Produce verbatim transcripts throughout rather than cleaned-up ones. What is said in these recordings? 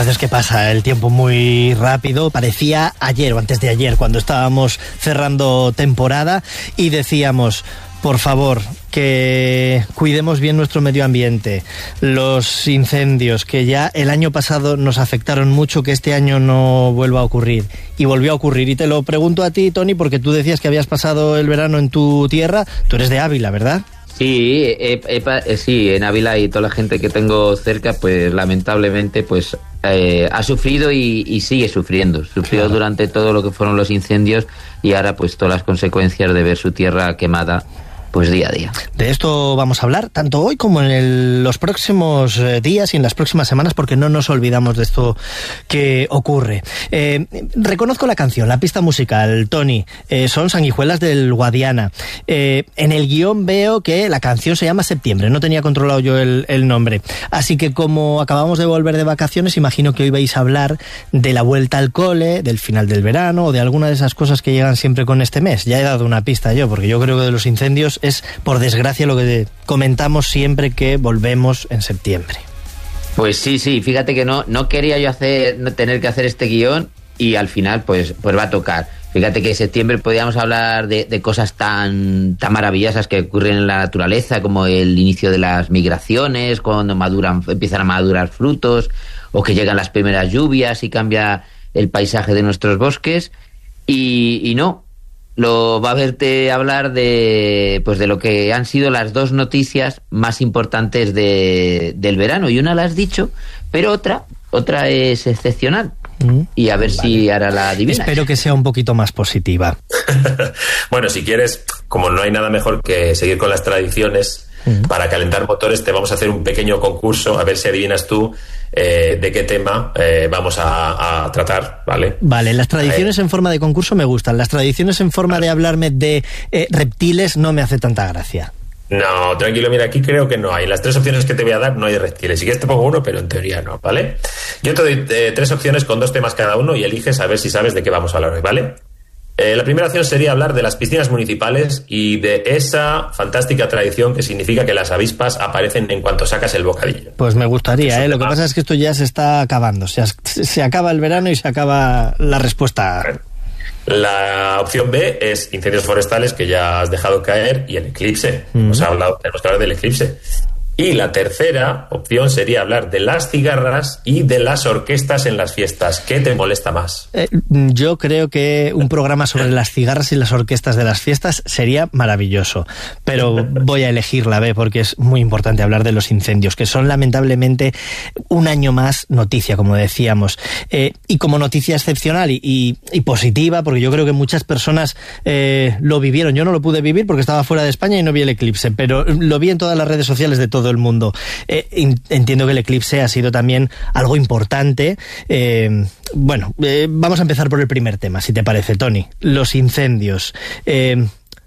verdad es que pasa el tiempo muy rápido. Parecía ayer o antes de ayer cuando estábamos cerrando temporada y decíamos, por favor, que cuidemos bien nuestro medio ambiente, los incendios que ya el año pasado nos afectaron mucho, que este año no vuelva a ocurrir. Y volvió a ocurrir. Y te lo pregunto a ti, Tony, porque tú decías que habías pasado el verano en tu tierra. Tú eres de Ávila, ¿verdad? Sí, eh, eh, sí, en Ávila y toda la gente que tengo cerca, pues lamentablemente pues eh, ha sufrido y, y sigue sufriendo. Sufrió claro. durante todo lo que fueron los incendios y ahora pues todas las consecuencias de ver su tierra quemada pues día a día. De esto vamos a hablar tanto hoy como en el, los próximos eh, días y en las próximas semanas, porque no nos olvidamos de esto que ocurre. Eh, reconozco la canción, la pista musical, Tony, eh, son Sanguijuelas del Guadiana. Eh, en el guión veo que la canción se llama Septiembre, no tenía controlado yo el, el nombre. Así que como acabamos de volver de vacaciones, imagino que hoy vais a hablar de la vuelta al cole, del final del verano o de alguna de esas cosas que llegan siempre con este mes. Ya he dado una pista yo, porque yo creo que de los incendios es, por desgracia, lo que comentamos siempre que volvemos en septiembre. Pues sí, sí, fíjate que no, no quería yo hacer, no tener que hacer este guión y al final pues, pues va a tocar. Fíjate que en septiembre podíamos hablar de, de cosas tan, tan maravillosas que ocurren en la naturaleza, como el inicio de las migraciones, cuando maduran, empiezan a madurar frutos, o que llegan las primeras lluvias y cambia el paisaje de nuestros bosques, y, y no. Lo va a verte hablar de pues de lo que han sido las dos noticias más importantes de, del verano, y una la has dicho, pero otra otra es excepcional. Mm, y a ver vale. si ahora la adivinas. Espero que sea un poquito más positiva. Bueno, si quieres, como no hay nada mejor que seguir con las tradiciones, mm. para calentar motores te vamos a hacer un pequeño concurso, a ver si adivinas tú eh, de qué tema eh, vamos a, a tratar, ¿vale? Vale, las tradiciones eh. en forma de concurso me gustan. Las tradiciones en forma vale. de hablarme de eh, reptiles no me hace tanta gracia. No, tranquilo, mira, aquí creo que no hay. Las tres opciones que te voy a dar no hay de reptiles. Si quieres te pongo uno, pero en teoría no, ¿vale? Yo te doy eh, tres opciones con dos temas cada uno y eliges a ver si sabes de qué vamos a hablar hoy, ¿vale? Eh, la primera opción sería hablar de las piscinas municipales y de esa fantástica tradición que significa que las avispas aparecen en cuanto sacas el bocadillo. Pues me gustaría, ¿eh? Lo que pasa es que esto ya se está acabando. Se, se acaba el verano y se acaba la respuesta. La opción B es incendios forestales, que ya has dejado caer, y el eclipse. Mm. Hemos hablado, tenemos que hablar del eclipse. Y la tercera opción sería hablar de las cigarras y de las orquestas en las fiestas. ¿Qué te molesta más? Eh, yo creo que un programa sobre las cigarras y las orquestas de las fiestas sería maravilloso, pero voy a elegir la B porque es muy importante hablar de los incendios, que son lamentablemente un año más noticia, como decíamos, eh, y como noticia excepcional y, y, y positiva, porque yo creo que muchas personas eh, lo vivieron. Yo no lo pude vivir porque estaba fuera de España y no vi el eclipse, pero lo vi en todas las redes sociales de todo el mundo. Eh, entiendo que el eclipse ha sido también algo importante. Eh, bueno, eh, vamos a empezar por el primer tema, si te parece, Tony. Los incendios. Eh,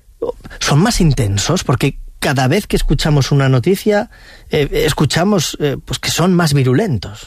¿Son más intensos? Porque cada vez que escuchamos una noticia, eh, escuchamos eh, pues que son más virulentos.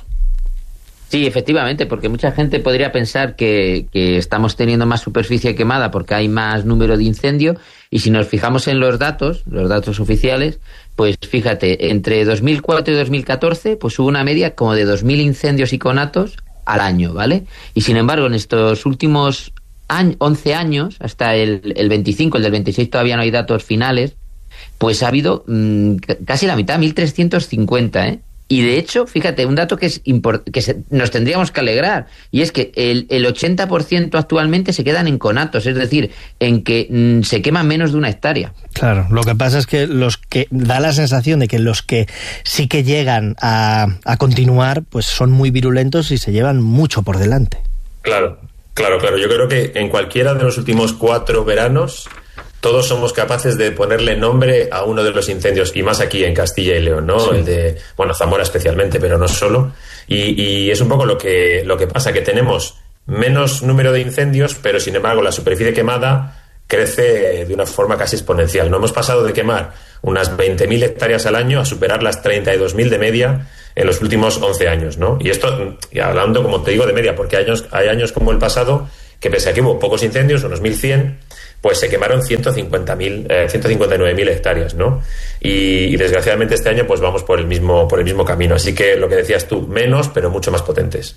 Sí, efectivamente, porque mucha gente podría pensar que, que estamos teniendo más superficie quemada porque hay más número de incendios, y si nos fijamos en los datos, los datos oficiales, pues fíjate, entre dos mil cuatro y dos mil catorce pues hubo una media como de dos mil incendios y conatos al año, ¿vale? Y sin embargo, en estos últimos once años, hasta el, el veinticinco, el del veintiséis todavía no hay datos finales, pues ha habido mmm, casi la mitad, mil trescientos cincuenta, ¿eh? Y de hecho, fíjate, un dato que es import- que se, nos tendríamos que alegrar, y es que el, el ochenta por ciento actualmente se quedan en conatos, es decir, en que mm, se queman menos de una hectárea. Claro, lo que pasa es que los que da la sensación de que los que sí que llegan a, a continuar, pues son muy virulentos y se llevan mucho por delante. Claro, claro, claro. Yo creo que en cualquiera de los últimos cuatro veranos todos somos capaces de ponerle nombre a uno de los incendios, y más aquí en Castilla y León, ¿no? Sí. El de, bueno, Zamora especialmente, pero no solo. Y, y es un poco lo que, lo que pasa, que tenemos menos número de incendios, pero sin embargo la superficie quemada crece de una forma casi exponencial. No hemos pasado de quemar unas veinte mil hectáreas al año a superar las treinta y dos mil de media en los últimos once años, ¿no? Y esto, y hablando, como te digo, de media, porque hay años, hay años como el pasado que pese a que hubo pocos incendios, unos mil cien, pues se quemaron ciento cincuenta mil, eh, ciento cincuenta y nueve mil hectáreas, ¿no? Y, y desgraciadamente este año pues vamos por el mismo, por el mismo camino. Así que lo que decías tú, menos, pero mucho más potentes.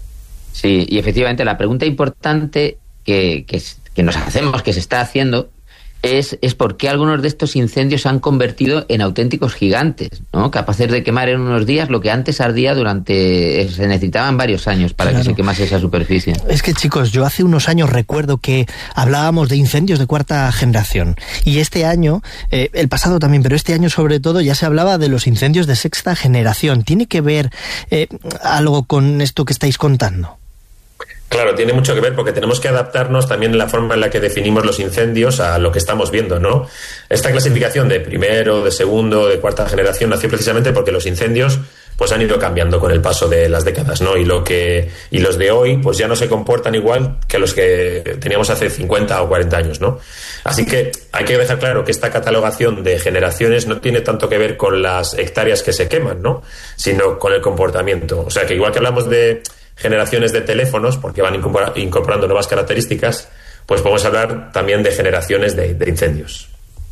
Sí, y efectivamente la pregunta importante que, que, que nos hacemos, que se está haciendo, es, es por qué algunos de estos incendios se han convertido en auténticos gigantes, ¿no? Capaces de quemar en unos días lo que antes ardía durante... Se necesitaban varios años para claro. que se quemase esa superficie. Es que, chicos, yo hace unos años recuerdo que hablábamos de incendios de cuarta generación, y este año, eh, el pasado también, pero este año sobre todo, ya se hablaba de los incendios de sexta generación. ¿Tiene que ver eh, algo con esto que estáis contando? Claro, tiene mucho que ver porque tenemos que adaptarnos también en la forma en la que definimos los incendios a lo que estamos viendo, ¿no? Esta clasificación de primero, de segundo, de cuarta generación nació precisamente porque los incendios pues han ido cambiando con el paso de las décadas, ¿no? Y lo que y los de hoy pues ya no se comportan igual que los que teníamos hace cincuenta o cuarenta años, ¿no? Así que hay que dejar claro que esta catalogación de generaciones no tiene tanto que ver con las hectáreas que se queman, ¿no? Sino con el comportamiento. O sea, que igual que hablamos de generaciones de teléfonos, porque van incorporando nuevas características, pues podemos hablar también de generaciones de, de incendios.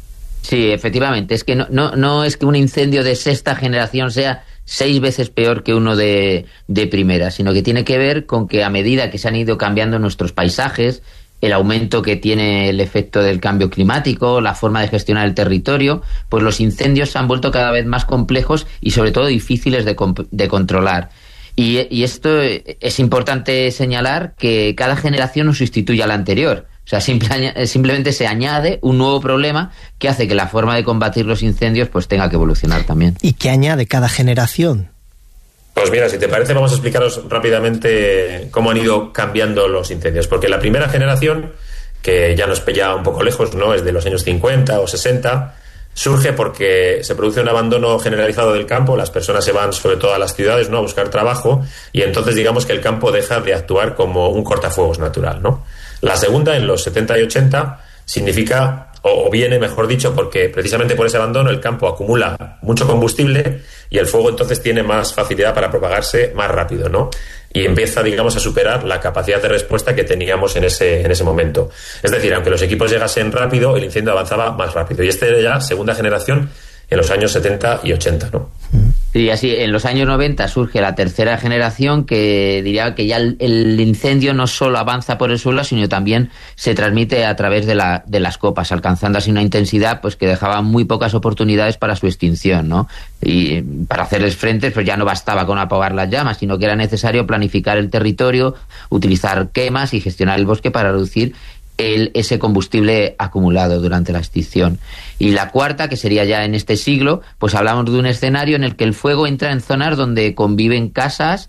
Sí, efectivamente. Es que no, no, no es que un incendio de sexta generación sea seis veces peor que uno de, de primera, sino que tiene que ver con que a medida que se han ido cambiando nuestros paisajes, el aumento que tiene el efecto del cambio climático, la forma de gestionar el territorio, pues los incendios se han vuelto cada vez más complejos y sobre todo difíciles de, de controlar. Y, y esto es importante señalar que cada generación no sustituye a la anterior. O sea, simple, simplemente se añade un nuevo problema que hace que la forma de combatir los incendios pues tenga que evolucionar también. ¿Y qué añade cada generación? Pues mira, si te parece vamos a explicaros rápidamente cómo han ido cambiando los incendios. Porque la primera generación, que ya nos pilla un poco lejos, ¿no? Es de los años cincuenta o sesenta... surge porque se produce un abandono generalizado del campo, las personas se van sobre todo a las ciudades, ¿no? A buscar trabajo, y entonces digamos que el campo deja de actuar como un cortafuegos natural, ¿no? La segunda, en los setenta y ochenta, significa, o viene, mejor dicho, porque precisamente por ese abandono el campo acumula mucho combustible y el fuego entonces tiene más facilidad para propagarse más rápido, ¿no? Y empieza, digamos, a superar la capacidad de respuesta que teníamos en ese, en ese momento. Es decir, aunque los equipos llegasen rápido, el incendio avanzaba más rápido. Y este era ya segunda generación en los años setenta y ochenta, ¿no? Y así, en los años noventa surge la tercera generación, que diría que ya el, el incendio no solo avanza por el suelo, sino también se transmite a través de, la, de las copas, alcanzando así una intensidad pues que dejaba muy pocas oportunidades para su extinción, ¿no? Y para hacerles frente pues ya no bastaba con apagar las llamas, sino que era necesario planificar el territorio, utilizar quemas y gestionar el bosque para reducir El, ese combustible acumulado durante la extinción. Y la cuarta, que sería ya en este siglo, pues hablamos de un escenario en el que el fuego entra en zonas donde conviven casas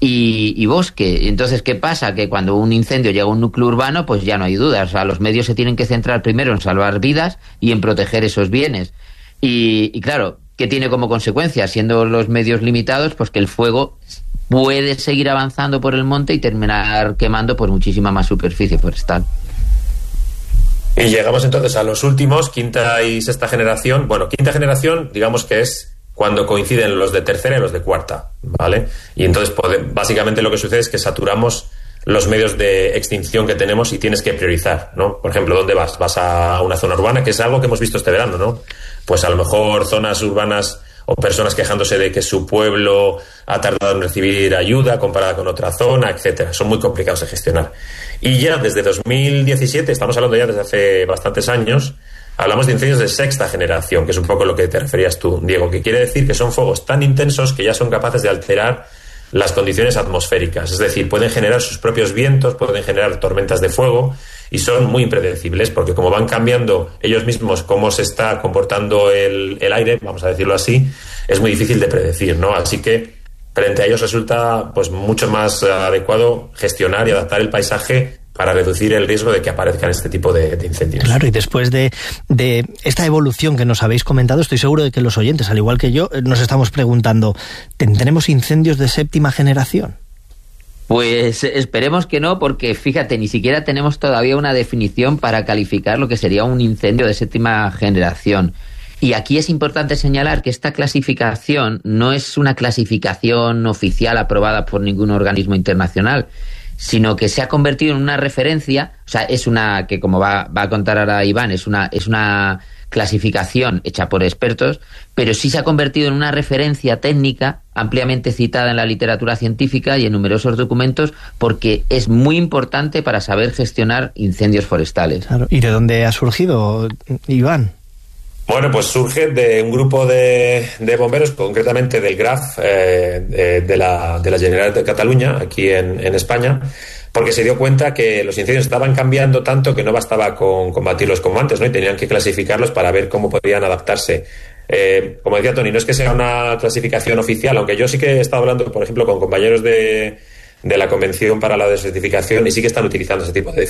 y, y bosque. Entonces, ¿qué pasa? Que cuando un incendio llega a un núcleo urbano, pues ya no hay dudas. O sea, los medios se tienen que centrar primero en salvar vidas y en proteger esos bienes. Y, y claro, ¿qué tiene como consecuencia? Siendo los medios limitados, pues que el fuego puede seguir avanzando por el monte y terminar quemando pues muchísima más superficie forestal. Y llegamos entonces a los últimos, quinta y sexta generación. Bueno, quinta generación, digamos que es cuando coinciden los de tercera y los de cuarta, ¿vale? Y entonces, básicamente lo que sucede es que saturamos los medios de extinción que tenemos y tienes que priorizar, ¿no? Por ejemplo, ¿dónde vas? Vas a una zona urbana, que es algo que hemos visto este verano, ¿no? Pues a lo mejor zonas urbanas o personas quejándose de que su pueblo ha tardado en recibir ayuda comparada con otra zona, etcétera. Son muy complicados de gestionar. Y ya desde dos mil diecisiete, estamos hablando ya desde hace bastantes años, hablamos de incendios de sexta generación, que es un poco lo que te referías tú, Diego, que quiere decir que son fuegos tan intensos que ya son capaces de alterar las condiciones atmosféricas. Es decir, pueden generar sus propios vientos, pueden generar tormentas de fuego y son muy impredecibles porque como van cambiando ellos mismos cómo se está comportando el, el aire, vamos a decirlo así, es muy difícil de predecir, ¿no? Así que frente a ellos resulta pues mucho más adecuado gestionar y adaptar el paisaje para reducir el riesgo de que aparezcan este tipo de, de incendios. Claro, y después de, de esta evolución que nos habéis comentado, estoy seguro de que los oyentes, al igual que yo, nos estamos preguntando, ¿tendremos incendios de séptima generación? Pues esperemos que no, porque fíjate, ni siquiera tenemos todavía una definición para calificar lo que sería un incendio de séptima generación. Y aquí es importante señalar que esta clasificación no es una clasificación oficial aprobada por ningún organismo internacional, sino que se ha convertido en una referencia, o sea, es una, que como va, va a contar ahora Iván, es una, es una clasificación hecha por expertos, pero sí se ha convertido en una referencia técnica ampliamente citada en la literatura científica y en numerosos documentos, porque es muy importante para saber gestionar incendios forestales. Claro. ¿Y de dónde ha surgido, Iván? Bueno, pues surge de un grupo de, de bomberos, concretamente del Graf, eh, de, de, la, de la Generalitat de Cataluña, aquí en, en España, porque se dio cuenta que los incendios estaban cambiando tanto que no bastaba con combatirlos como antes, ¿no? Y tenían que clasificarlos para ver cómo podían adaptarse. Eh, como decía Tony, no es que sea una clasificación oficial, aunque yo sí que he estado hablando, por ejemplo, con compañeros de, de la Convención para la Desertificación y sí que están utilizando ese tipo de